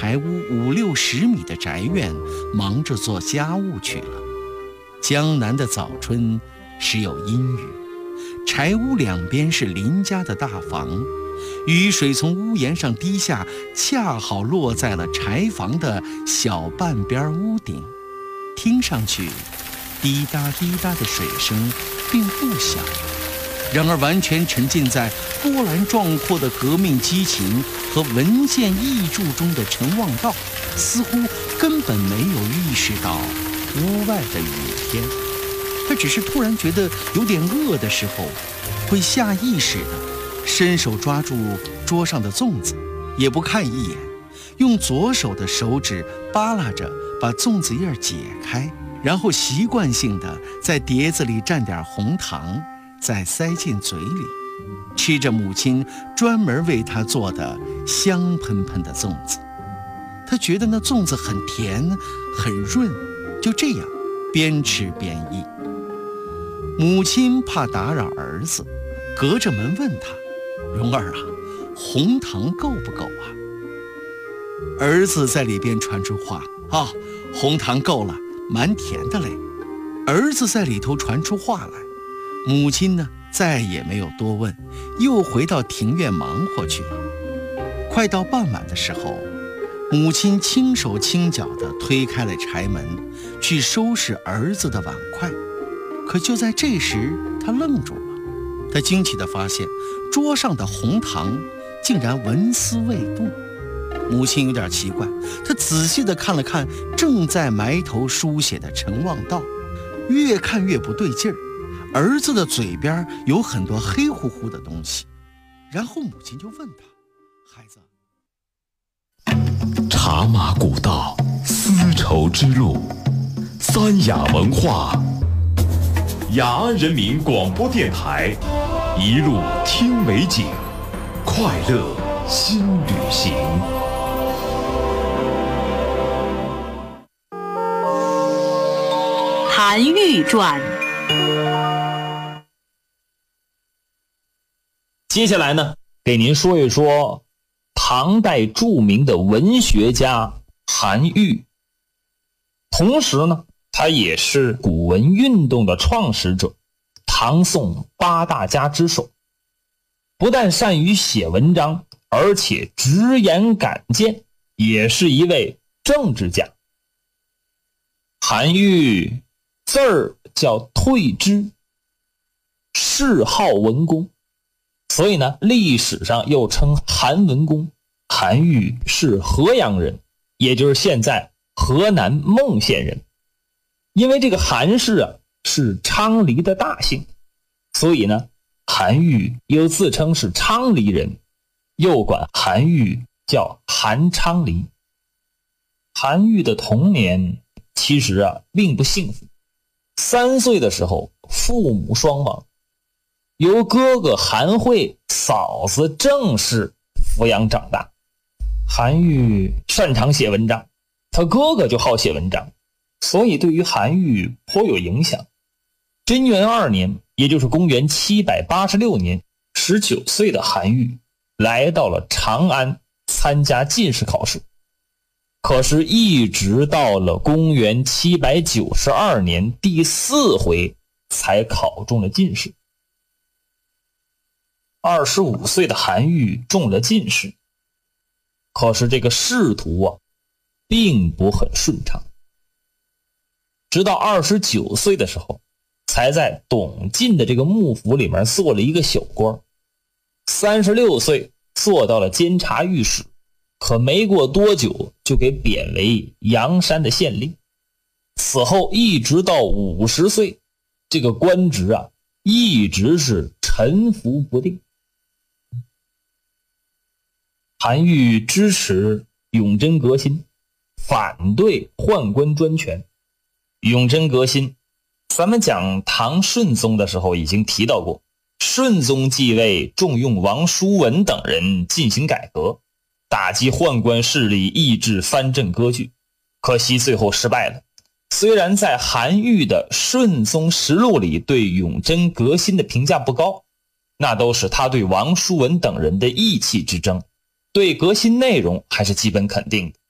柴屋50-60米的宅院，忙着做家务去了。江南的早春时有阴雨，柴屋两边是邻家的大房，雨水从屋檐上滴下，恰好落在了柴房的小半边屋顶，听上去滴答滴答的水声并不小。然而完全沉浸在波澜壮阔的革命激情和文献译著中的陈望道，似乎根本没有意识到屋外的雨天。他只是突然觉得有点饿的时候，会下意识地伸手抓住桌上的粽子，也不看一眼，用左手的手指扒拉着把粽子叶解开，然后习惯性地在碟子里蘸点红糖，再塞进嘴里，吃着母亲专门为他做的香喷喷的粽子。他觉得那粽子很甜很润，就这样边吃边议。母亲怕打扰儿子，隔着门问他：蓉儿啊，红糖够不够啊？儿子在里边传出话：啊，红糖够了，蛮甜的嘞。儿子在里头传出话来，母亲呢再也没有多问，又回到庭院忙活去了。快到傍晚的时候，母亲轻手轻脚地推开了柴门，去收拾儿子的碗筷。可就在这时，她愣住了。她惊奇地发现，桌上的红糖竟然纹丝未动。母亲有点奇怪，她仔细地看了看正在埋头书写的陈望道，越看越不对劲儿。儿子的嘴边有很多黑乎乎的东西。然后母亲就问他：孩子， 茶马古道，丝绸之路，三雅文化，雅安人民广播电台，一路听美景，快乐新旅行。 韩愈传。 接下来呢，给您说一说唐代著名的文学家韩愈。同时呢，他也是古文运动的创始者，唐宋八大家之首。不但善于写文章，而且直言敢谏，也是一位政治家。韩愈字儿叫退之，谥号文公，所以呢，历史上又称韩文公。韩愈是河阳人，也就是现在河南孟县人。因为这个韩氏啊是昌黎的大姓，所以呢，韩愈又自称是昌黎人，又管韩愈叫韩昌黎。韩愈的童年其实啊并不幸福，3岁的时候父母双亡，由哥哥韩惠、嫂子郑氏抚养长大。韩愈擅长写文章，他哥哥就好写文章，所以对于韩愈颇有影响。贞元2年，也就是公元786年，19岁的韩愈来到了长安参加进士考试。可是一直到了公元792年第4回才考中了进士。25岁的韩愈中了进士，可是这个仕途啊并不很顺畅。直到29岁的时候，才在董进的这个幕府里面做了一个小官。36岁做到了监察御史，可没过多久就给贬为阳山的县令。此后一直到50岁，这个官职啊一直是沉浮不定。韩愈支持永贞革新，反对宦官专权。永贞革新，咱们讲唐顺宗的时候已经提到过，顺宗继位重用王叔文等人进行改革，打击宦官势力，抑制藩镇割据，可惜最后失败了。虽然在韩愈的《顺宗实录》里对永贞革新的评价不高，那都是他对王叔文等人的意气之争，对革新内容还是基本肯定的。